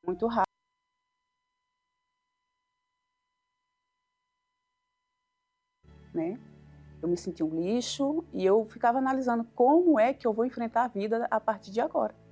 muito rápido, né? Eu me senti um lixo e eu ficava analisando como é que eu vou enfrentar a vida a partir de agora.